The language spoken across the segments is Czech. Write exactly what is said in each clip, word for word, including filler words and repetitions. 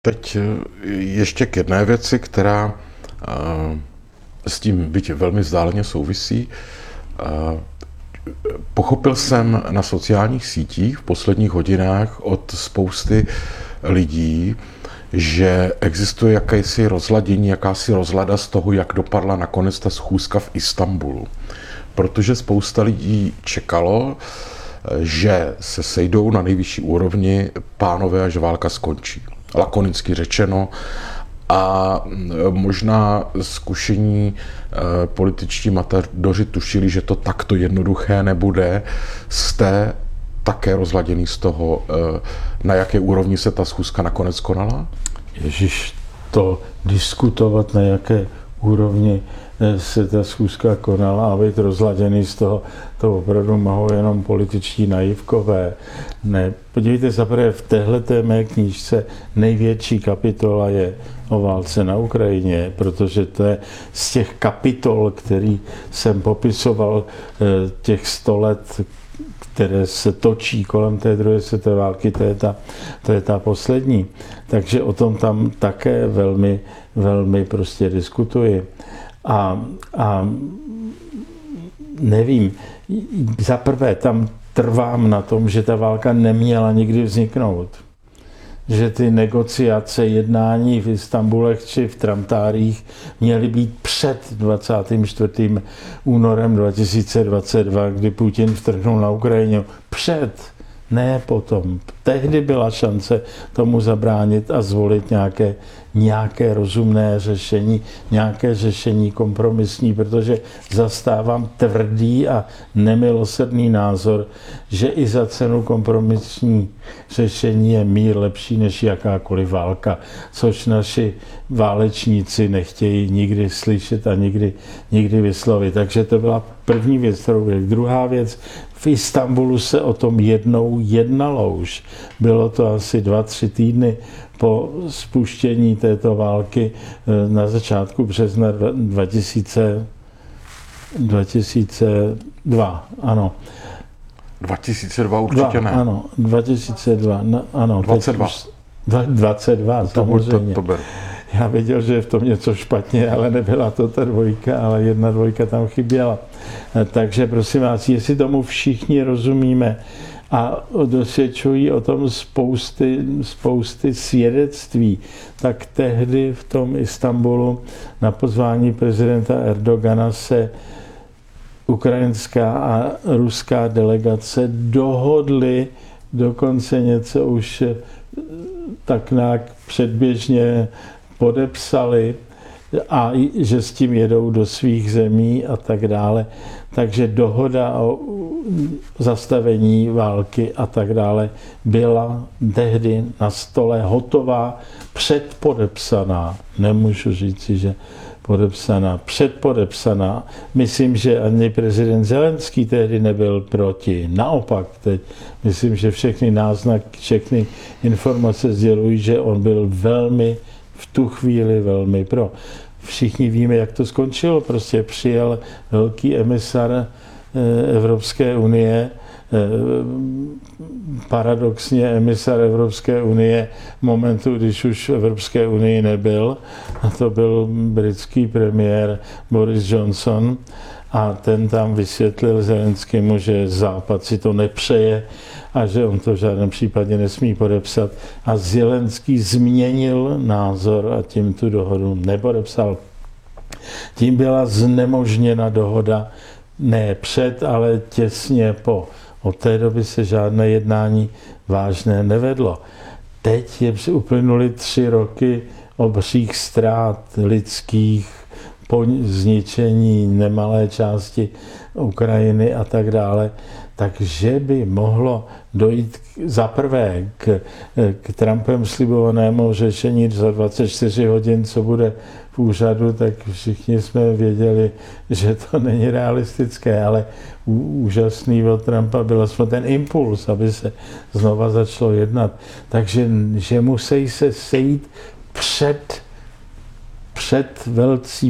Teď ještě k jedné věci, která s tím byť velmi vzdáleně souvisí. Pochopil jsem na sociálních sítích v posledních hodinách od spousty lidí, že existuje jakési rozladění, jakási rozlada z toho, jak dopadla nakonec ta schůzka v Istanbulu. Protože spousta lidí čekalo, že se sejdou na nejvyšší úrovni pánové a že válka skončí. Lakonicky řečeno. A možná zkušení političtí matadoři tušili, že to takto jednoduché nebude. Jste také rozladěný z toho, na jaké úrovni se ta schůzka nakonec konala? Ježiš, to diskutovat, na jaké úrovni se ta schůzka konala a být rozladěný z toho, to opravdu mohou jenom političtí naivkové. Ne, podívejte, zaprvé v téhleté mé knížce největší kapitola je o válce na Ukrajině, protože to je z těch kapitol, který jsem popisoval, těch sto let, které se točí kolem té druhé světové války, to je ta, to je ta poslední. Takže o tom tam také velmi, velmi prostě diskutuji. A, a nevím, za prvé tam trvám na tom, že ta válka neměla nikdy vzniknout. Že ty negociace, jednání v Istanbulech či v Tramtárích měly být před dvacátým čtvrtým únorem dva tisíce dvacet dva, kdy Putin vtrhnul na Ukrajinu. Před, ne potom. Tehdy byla šance tomu zabránit a zvolit nějaké, nějaké rozumné řešení, nějaké řešení kompromisní, protože zastávám tvrdý a nemilosrdný názor, že i za cenu kompromisní řešení je mír lepší než jakákoliv válka, což naši válečníci nechtějí nikdy slyšet a nikdy, nikdy vyslovit. Takže to byla první věc, kterou věc. Druhá věc, v Istanbulu se o tom jednou jednalo už. Bylo to asi dva, tři týdny po spuštění této války na začátku března dva tisíce dva, ano. dva tisíce dva určitě dva, ne. Ano, dva tisíce dva, no, ano. dvacet dva. Už, dvacet dva, samozřejmě. To, to, to Já věděl, že je v tom něco špatně, ale nebyla to ta dvojka, ale jedna dvojka tam chyběla. Takže prosím vás, jestli tomu všichni rozumíme a dosvědčují o tom spousty, spousty svědectví, tak tehdy v tom Istanbulu na pozvání prezidenta Erdogana se ukrajinská a ruská delegace dohodly dokonce něco už tak nějak předběžně podepsali a že s tím jedou do svých zemí a tak dále. Takže dohoda o zastavení války a tak dále byla tehdy na stole hotová, předpodepsaná. Nemůžu říci, že podepsaná, předpodepsaná. Myslím, že ani prezident Zelenský tehdy nebyl proti. Naopak teď myslím, že všechny náznaky, všechny informace sdělují, že on byl velmi v tu chvíli velmi pro. Všichni víme, jak to skončilo. Prostě přijel velký emisar Evropské unie, paradoxně emisar Evropské unie v momentu, když už v Evropské unii nebyl. A to byl britský premiér Boris Johnson. A ten tam vysvětlil Zelenskému, že Západ si to nepřeje a že on to v žádném případě nesmí podepsat. A Zelenský změnil názor a tím tu dohodu nepodepsal. Tím byla znemožněna dohoda ne před, ale těsně po. Od té doby se žádné jednání vážné nevedlo. Teď je uplynuly tři roky obřích ztrát lidských, zničení nemalé části Ukrajiny a tak dále. Takže by mohlo dojít za prvé k, k Trumpem slibovanému řešení za dvacet čtyři hodin, co bude v úřadu, tak všichni jsme věděli, že to není realistické, ale úžasný od Trumpa byl aspoň ten impuls, aby se znova začalo jednat. Takže že musí se sejít před, před velcí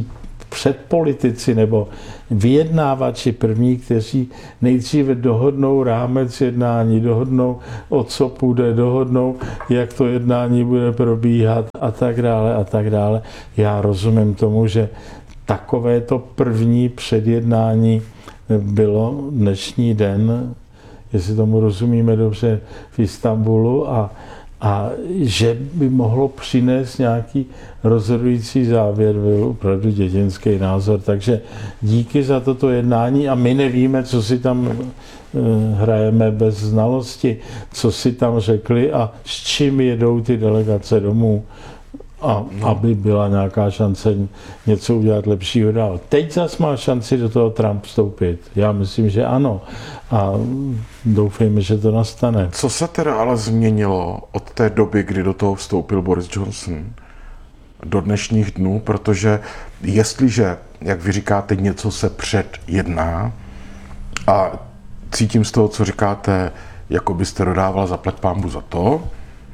předpolitici nebo vyjednávači první, kteří nejdříve dohodnou rámec jednání, dohodnou, o co půjde, dohodnou, jak to jednání bude probíhat a tak dále a tak dále. Já rozumím tomu, že takové to první předjednání bylo dnešní den, jestli tomu rozumíme dobře, v Istanbulu a, a že by mohlo přinést nějaký rozhodující závěr, byl opravdu dětinský názor. Takže díky za toto jednání a my nevíme, co si tam hrajeme bez znalosti, co si tam řekli a s čím jedou ty delegace domů. A aby byla nějaká šance něco udělat lepšího dál. Teď zase má šanci do toho Trump vstoupit. Já myslím, že ano. A doufejme, že to nastane. Co se teda ale změnilo od té doby, kdy do toho vstoupil Boris Johnson do dnešních dnů? Protože jestliže, jak vy říkáte, něco se předjedná a cítím z toho, co říkáte, jako byste dodával zaplať pánbu za to,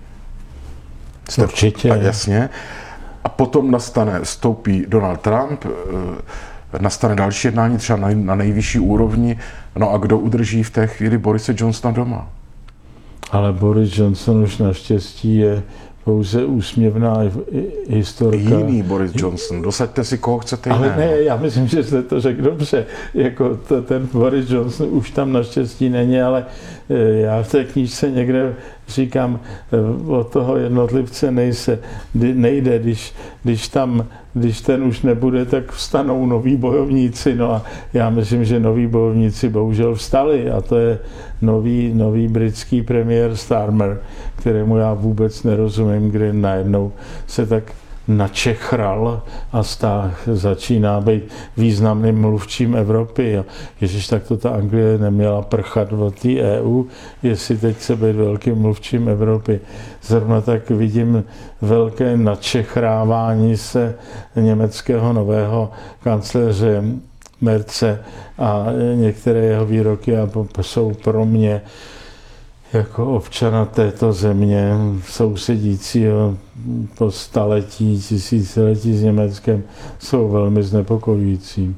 Jste, určitě. A jasně. A potom nastane, vstoupí Donald Trump, nastane další jednání třeba na, na nejvyšší úrovni. No a kdo udrží v té chvíli Borise Johnsona doma? Ale Boris Johnson už naštěstí je pouze úsměvná historka. Jiný Boris Johnson. Dosaďte si, koho chcete jiného. Ale ne, já myslím, že jste to řekl dobře. Jako to, ten Boris Johnson už tam naštěstí není, ale já v té knížce někde říkám, od toho jednotlivce nejse, nejde, když, když tam, když ten už nebude, tak vstanou noví bojovníci. No a já myslím, že noví bojovníci bohužel vstali a to je nový, nový britský premiér Starmer, kterému já vůbec nerozumím, kde najednou se tak načechral a stáh začíná být významným mluvčím Evropy. Ježiš, tak to ta Anglie neměla prchat od té E U, jestli teď chce být velkým mluvčím Evropy. Zrovna tak vidím velké načechrávání se německého nového kancléře Merze a některé jeho výroky jsou pro mě jako občana této země, sousedícího po staletí, tisíciletí s Německem, jsou velmi znepokojující.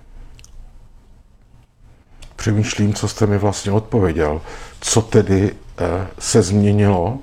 Přemýšlím, co jste mi vlastně odpověděl. Co tedy eh, se změnilo,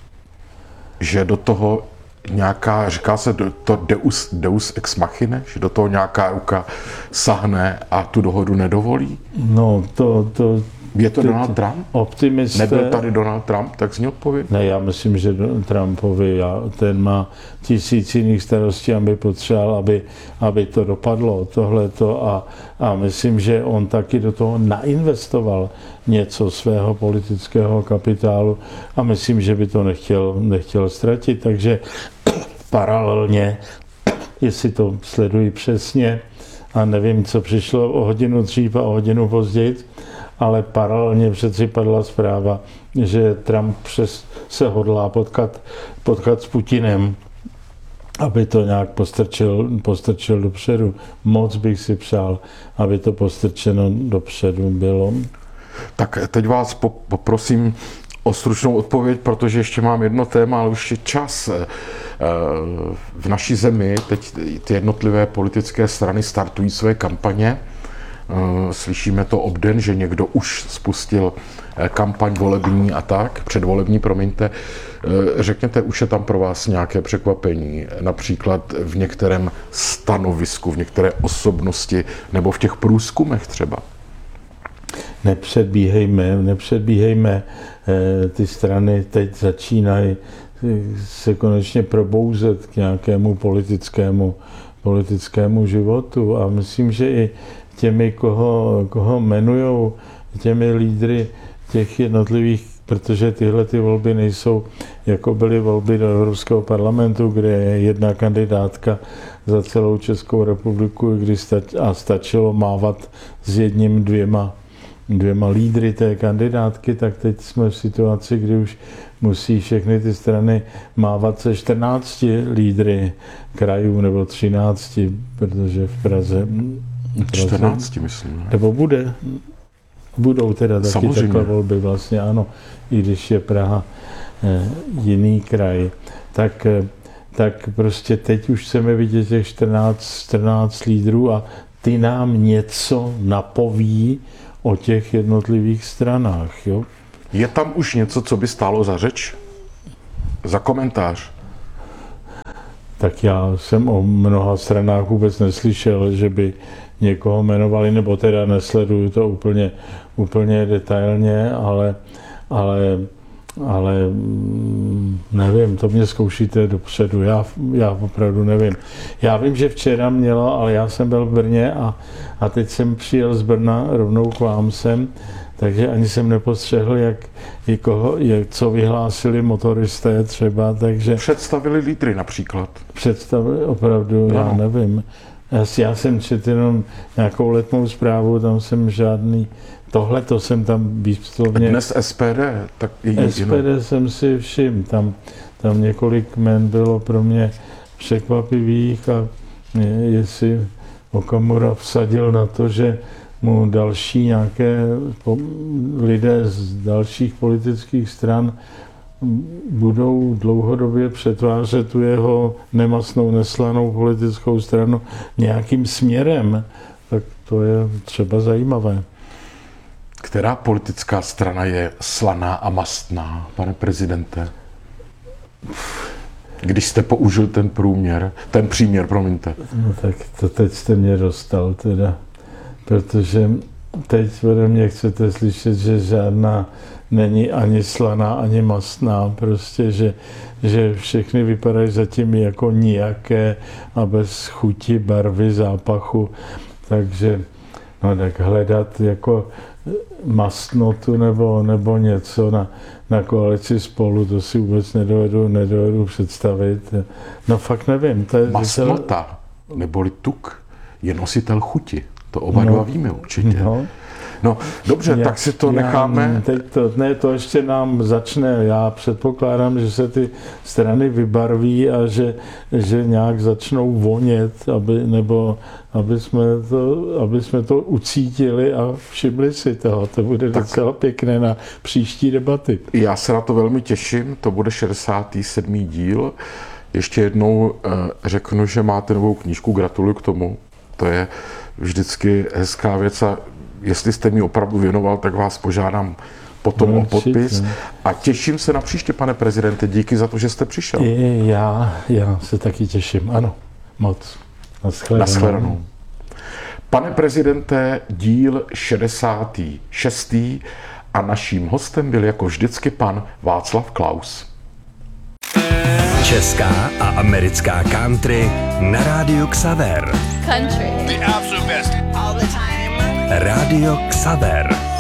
že do toho nějaká, říká se to deus, deus ex machina, že do toho nějaká ruka sahne a tu dohodu nedovolí? No, to... to Je to Donald Trump? Optimisté... Nebyl tady Donald Trump, tak zní odpověď? Ne, já myslím, že Trumpovi, ten má tisíc jiných starostí, aby potřeboval, aby, aby to dopadlo, tohleto a, a myslím, že on taky do toho nainvestoval něco svého politického kapitálu a myslím, že by to nechtěl, nechtěl ztratit, takže paralelně, jestli to sleduji přesně a nevím, co přišlo o hodinu dřív a o hodinu později, ale paralelně přeci padla zpráva, že Trump přes se hodlá potkat, potkat s Putinem, aby to nějak postrčil, postrčil dopředu. Moc bych si přál, aby to postrčeno dopředu bylo. Tak teď vás poprosím o stručnou odpověď, protože ještě mám jedno téma, ale už je čas. V naší zemi teď ty jednotlivé politické strany startují své kampaně. Slyšíme to obden, že někdo už spustil kampaň volební a tak, předvolební, promiňte. Řekněte, už je tam pro vás nějaké překvapení, například v některém stanovisku, v některé osobnosti nebo v těch průzkumech třeba? Nepředbíhejme, nepředbíhejme, ty strany teď začínají se konečně probouzet k nějakému politickému, politickému životu a myslím, že i těmi, koho, koho jmenujou, těmi lídry těch jednotlivých, protože tyhle ty volby nejsou, jako byly volby do Evropského parlamentu, kde je jedna kandidátka za celou Českou republiku, kdy stač, a stačilo mávat s jedním, dvěma, dvěma lídry té kandidátky, tak teď jsme v situaci, kdy už musí všechny ty strany mávat se čtrnácti lídry krajů nebo třinácti, protože v Praze čtrnáct, myslím. Ne? Nebo bude. Budou teda taky Samozřejmě. takové volby vlastně, ano, i když je Praha eh, jiný kraj. Tak eh, tak prostě teď už chceme vidět těch čtrnáct lídrů a ty nám něco napoví o těch jednotlivých stranách. Jo? Je tam už něco, co by stálo za řeč? Za komentář? Tak já jsem o mnoha stranách vůbec neslyšel, že by někoho jmenovali, nebo teda nesleduju to úplně, úplně detailně, ale, ale, ale nevím, to mě zkoušíte dopředu, já, já opravdu nevím. Já vím, že včera mělo, ale já jsem byl v Brně a, a teď jsem přijel z Brna rovnou k vám sem, takže ani jsem nepostřehl, jak, koho, jak co vyhlásili motoristé třeba, takže... Představili lídry například. Představili, opravdu, no. Já nevím. Já, já jsem četl jenom nějakou letnou zprávu, tam jsem žádný... Tohle to jsem tam výslovně... Dnes S P D, tak je S P D jsem si všiml, tam, tam několik jmen bylo pro mě překvapivých a jestli Okamura vsadil na to, že mu další nějaké lidé z dalších politických stran budou dlouhodobě přetvářet tu jeho nemastnou, neslanou politickou stranu nějakým směrem, tak to je třeba zajímavé. Která politická strana je slaná a mastná, pane prezidente? Když jste použil ten průměr, ten příměr, promiňte. No tak to teď jste mě dostal teda, protože teď ode mě chcete slyšet, že žádná není ani slaná, ani mastná, prostě, že, že všechny vypadají zatím jako nijaké a bez chuti, barvy, zápachu, takže no tak hledat jako mastnotu nebo, nebo něco na, na koalici Spolu, to si vůbec nedovedu, nedovedu představit. No fakt nevím. To je Mastnota, neboli tuk, je nositel chuti. To oba no, dva víme určitě. No, no dobře, já, tak si to já, necháme. Teď to, ne, to ještě nám začne. Já předpokládám, že se ty strany vybarví a že, že nějak začnou vonět, aby, nebo aby jsme, to, aby jsme to ucítili a všimli si toho. To bude tak docela pěkné na příští debaty. Já se na to velmi těším. To bude šedesátý sedmý díl. Ještě jednou řeknu, že máte novou knížku. Gratuluju k tomu. To je vždycky hezká věc a jestli jste mi opravdu věnoval, tak vás požádám potom no, o podpis. Ne. A těším se na příště, pane prezidente. Díky za to, že jste přišel. I já, já se taky těším. Ano, moc. Naschledanou. Naschledanou. Pane prezidente, díl šedesátý šestý a naším hostem byl jako vždycky pan Václav Klaus. Česká a americká country na rádiu Xaver. Country. The absolute best. All the time. Rádio Xaver.